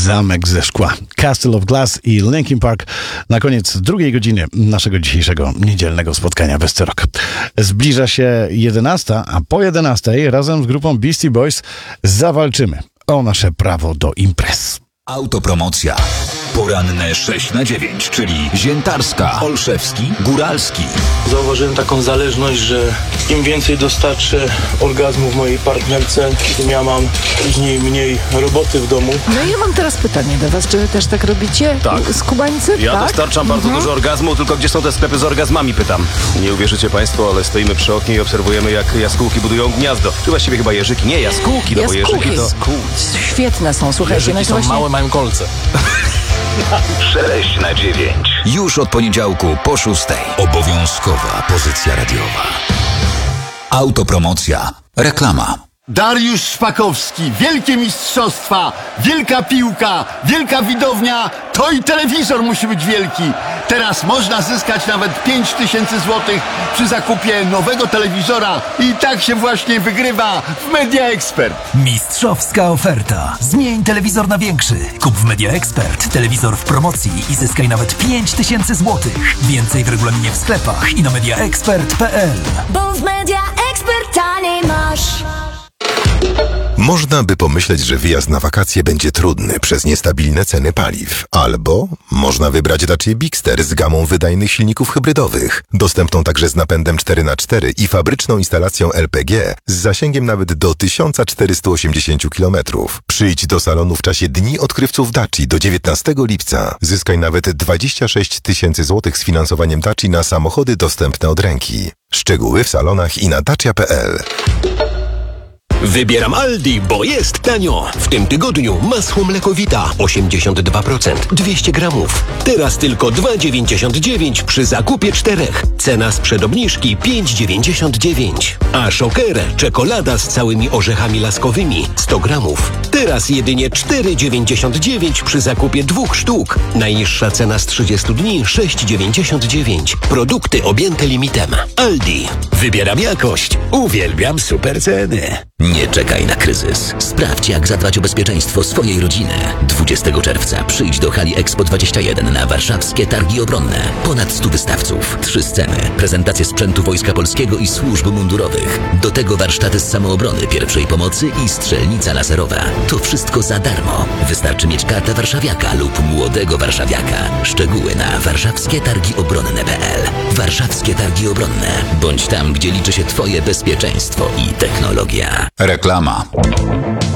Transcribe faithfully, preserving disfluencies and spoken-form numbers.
Zamek ze szkła. Castle of Glass i Linkin Park na koniec drugiej godziny naszego dzisiejszego niedzielnego spotkania w S C Rock. Zbliża się jedenasta, a po jedenastej razem z grupą Beastie Boys zawalczymy o nasze prawo do imprez. Autopromocja. Poranne sześć na dziewięć, czyli Ziętarska, Olszewski, Góralski. Zauważyłem taką zależność, że im więcej dostarczę orgazmów mojej partnerce, tym ja mam później mniej roboty w domu. No i ja mam teraz pytanie do was, czy wy też tak robicie? Tak. Skubańcy? Ja tak? dostarczam bardzo Mhm. dużo orgazmu, tylko gdzie są te sklepy z orgazmami, pytam. Nie uwierzycie państwo, ale stoimy przy oknie i obserwujemy, jak jaskółki budują gniazdo. Czy właściwie chyba jeżyki? Nie, jaskółki, no bo Jaskółki. jeżyki to... Świetne są, słuchajcie. Jeżyki no to są właśnie... małe, mają kolce. sześć na dziewięć. Już od poniedziałku po szóstej. Obowiązkowa pozycja radiowa. Autopromocja. Reklama. Dariusz Szpakowski, wielkie mistrzostwa, wielka piłka, wielka widownia, to i telewizor musi być wielki. Teraz można zyskać nawet pięć tysięcy złotych przy zakupie nowego telewizora i tak się właśnie wygrywa w Media Expert. Mistrzowska oferta. Zmień telewizor na większy. Kup w Media Expert telewizor w promocji i zyskaj nawet pięć tysięcy złotych. Więcej w regulaminie w sklepach i na mediaexpert kropka p l. Bo w Media Expert taniej masz. Można by pomyśleć, że wyjazd na wakacje będzie trudny przez niestabilne ceny paliw. Albo można wybrać Dacia Bigster z gamą wydajnych silników hybrydowych, dostępną także z napędem cztery na cztery i fabryczną instalacją L P G z zasięgiem nawet do tysiąc czterysta osiemdziesiąt kilometrów. Przyjdź do salonu w czasie Dni Odkrywców Daci do dziewiętnastego lipca. Zyskaj nawet dwadzieścia sześć tysięcy złotych z finansowaniem Daci na samochody dostępne od ręki. Szczegóły w salonach i na dacia kropka p l. Wybieram Aldi, bo jest tanio. W tym tygodniu masło mlekowita osiemdziesiąt dwa procent, dwieście gramów. Teraz tylko dwa dziewięćdziesiąt dziewięć przy zakupie czterech. Cena sprzed obniżki pięć dziewięćdziesiąt dziewięć. A Shocker czekolada z całymi orzechami laskowymi sto gramów. Teraz jedynie cztery dziewięćdziesiąt dziewięć przy zakupie dwóch sztuk. Najniższa cena z trzydziestu dni sześć dziewięćdziesiąt dziewięć. Produkty objęte limitem. Aldi. Wybieram jakość. Uwielbiam super ceny. Nie czekaj na kryzys. Sprawdź, jak zadbać o bezpieczeństwo swojej rodziny. dwudziestego czerwca przyjdź do hali Expo dwadzieścia jeden na warszawskie targi obronne. Ponad stu wystawców, trzy sceny, prezentacje sprzętu Wojska Polskiego i służb mundurowych. Do tego warsztaty z samoobrony, pierwszej pomocy i strzelnica laserowa. To wszystko za darmo. Wystarczy mieć kartę warszawiaka lub młodego warszawiaka. Szczegóły na warszawskie targi obronne kropka p l. Warszawskie targi obronne. Bądź tam, gdzie liczy się twoje bezpieczeństwo i technologia. Reklama.